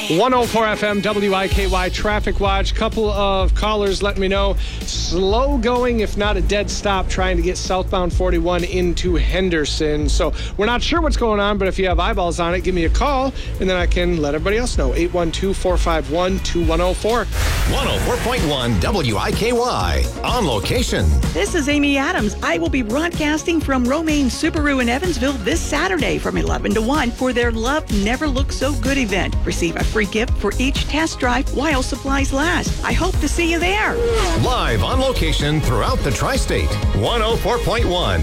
104 FM WIKY Traffic Watch. Couple of callers let me know. Slow going, if not a dead stop, trying to get southbound 41 into Henderson. So we're not sure what's going on, but if you have eyeballs on it, give me a call, and then I can let everybody else know. 812-451-2104. 104.1 WIKY. On location. This is Amy Adams. I will be broadcasting from Romaine Subaru in Evansville this Saturday from 11 to 1 for their Love Never Looked So Good event. Receive a free gift for each test drive while supplies last. I hope to see you there. Live on location throughout the tri-state. 104.1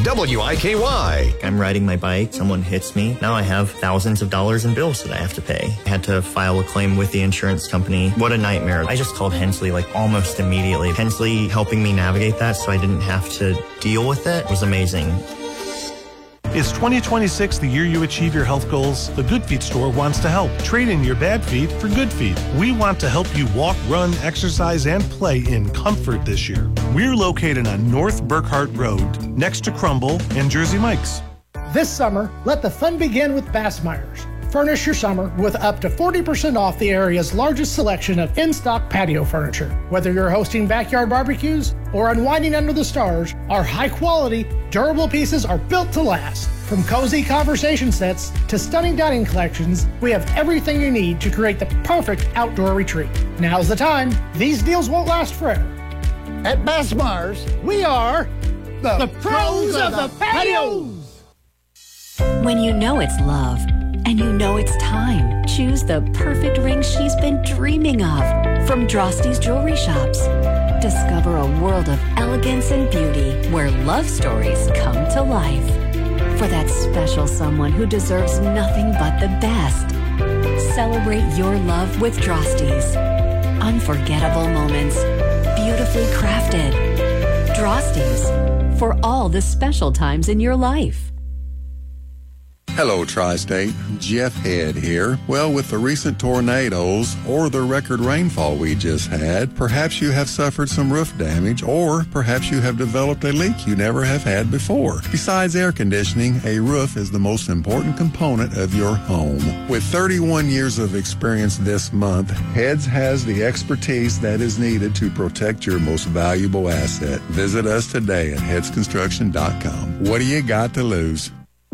WIKY. I'm riding my bike. Someone hits me. Now I have thousands of dollars in bills that I have to pay. I had to file a claim with the insurance company. What a nightmare. I just called Hensley almost immediately. Hensley helping me navigate that so I didn't have to deal with it was amazing. Is 2026 the year you achieve your health goals? The Good Feet store wants to help. Trade in your bad feet for good feet. We want to help you walk, run, exercise, and play in comfort this year. We're located on North Burkhart Road, next to Crumble and Jersey Mike's. This summer, let the fun begin with Bassmeyer's. Furnish your summer with up to 40% off the area's largest selection of in-stock patio furniture. Whether you're hosting backyard barbecues or unwinding under the stars, our high-quality, durable pieces are built to last. From cozy conversation sets to stunning dining collections, we have everything you need to create the perfect outdoor retreat. Now's the time. These deals won't last forever. At Bassmeyer's, we are the pros of the patios. When you know it's love, and you know it's time, choose the perfect ring she's been dreaming of from Drosty's Jewelry Shops. Discover a world of elegance and beauty where love stories come to life. For that special someone who deserves nothing but the best. Celebrate your love with Drosty's. Unforgettable moments, beautifully crafted. Drosty's, for all the special times in your life. Hello, Tri-State. Jeff Head here. Well, with the recent tornadoes or the record rainfall we just had, perhaps you have suffered some roof damage, or perhaps you have developed a leak you never have had before. Besides air conditioning, a roof is the most important component of your home. With 31 years of experience this month, Heads has the expertise that is needed to protect your most valuable asset. Visit us today at headsconstruction.com. What do you got to lose?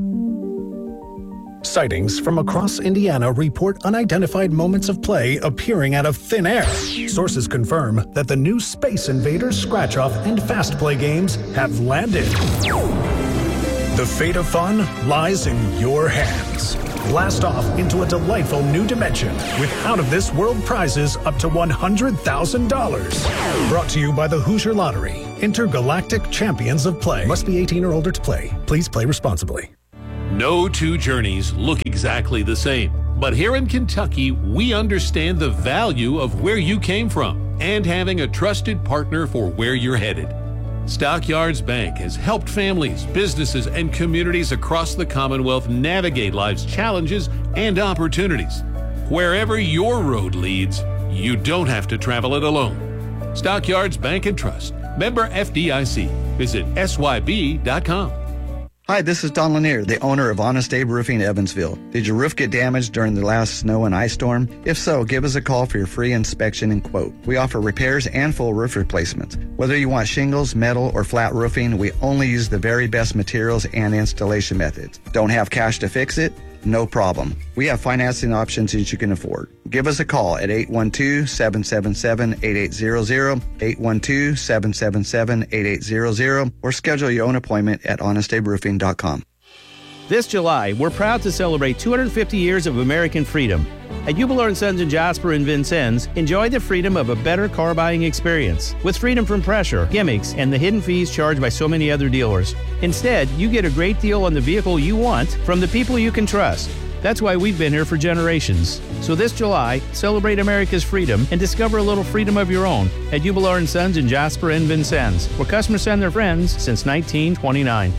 Sightings from across Indiana report unidentified moments of play appearing out of thin air. Sources confirm that the new Space Invaders scratch-off and fast play games have landed. The fate of fun lies in your hands. Blast off into a delightful new dimension with out-of-this-world prizes up to $100,000. Brought to you by the Hoosier Lottery. Intergalactic Champions of Play. Must be 18 or older to play. Please play responsibly. No two journeys look exactly the same, but here in Kentucky, we understand the value of where you came from and having a trusted partner for where you're headed. Stockyards Bank has helped families, businesses, and communities across the Commonwealth navigate life's challenges and opportunities. Wherever your road leads, you don't have to travel it alone. Stockyards Bank and Trust, member FDIC. Visit SYB.com. Hi, this is Don Lanier, the owner of Honest Abe Roofing Evansville. Did your roof get damaged during the last snow and ice storm? If so, give us a call for your free inspection and quote. We offer repairs and full roof replacements. Whether you want shingles, metal, or flat roofing, we only use the very best materials and installation methods. Don't have cash to fix it? No problem. We have financing options that you can afford. Give us a call at 812-777-8800, 812-777-8800, or schedule your own appointment at honestaberoofing.com. This July, we're proud to celebrate 250 years of American freedom. At Hubler & Sons in Jasper and Vincennes, enjoy the freedom of a better car buying experience with freedom from pressure, gimmicks, and the hidden fees charged by so many other dealers. Instead, you get a great deal on the vehicle you want from the people you can trust. That's why we've been here for generations. So this July, celebrate America's freedom and discover a little freedom of your own at Hubler & Sons in Jasper and Vincennes, where customers send their friends since 1929.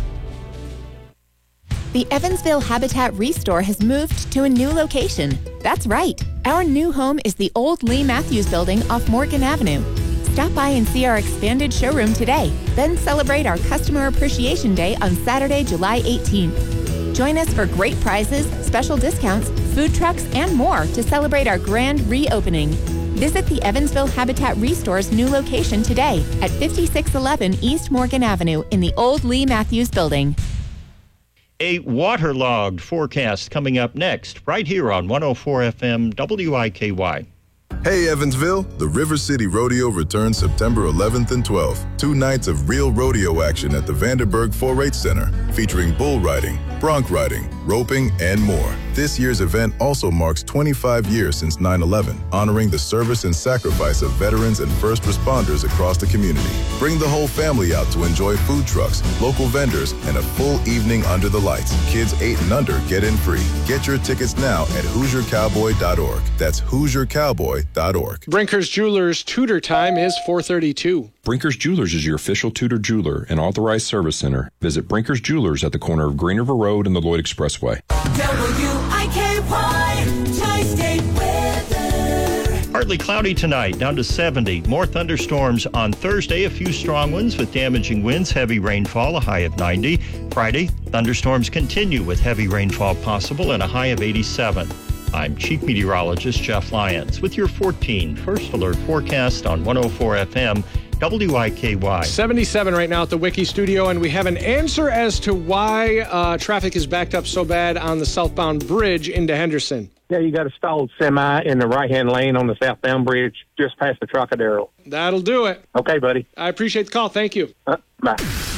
The Evansville Habitat Restore has moved to a new location. That's right. Our new home is the old Lee Matthews building off Morgan Avenue. Stop by and see our expanded showroom today. Then celebrate our Customer Appreciation Day on Saturday, July 18th. Join us for great prizes, special discounts, food trucks, and more to celebrate our grand reopening. Visit the Evansville Habitat Restore's new location today at 5611 East Morgan Avenue in the old Lee Matthews Building. A waterlogged forecast coming up next, right here on 104 FM WIKY. Hey Evansville, the River City Rodeo returns September 11th and 12th. 2 nights of real rodeo action at the Vanderburg 4-H Center, featuring bull riding, bronc riding, roping, and more. This year's event also marks 25 years since 9/11, honoring the service and sacrifice of veterans and first responders across the community. Bring the whole family out to enjoy food trucks, local vendors, and a full evening under the lights. Kids 8 and under get in free. Get your tickets now at HoosierCowboy.org. That's HoosierCowboy.org. Brinker's Jewelers Tudor time is 4:32. Brinker's Jewelers is your official Tudor jeweler and authorized service center. Visit Brinker's Jewelers at the corner of Green River Road and the Lloyd Expressway. WIKY Tri-State weather. Partly cloudy tonight, down to 70. More thunderstorms on Thursday, a few strong ones with damaging winds, heavy rainfall, a high of 90. Friday, thunderstorms continue with heavy rainfall possible and a high of 87. I'm Chief Meteorologist Jeff Lyons with your 14 First Alert forecast on 104 FM WIKY. 77 right now at the Wiki Studio, and we have an answer as to why traffic is backed up so bad on the southbound bridge into Henderson. Yeah, you got a stalled semi in the right-hand lane on the southbound bridge just past the Trocadero. That'll do it. Okay, buddy. I appreciate the call. Thank you. Bye.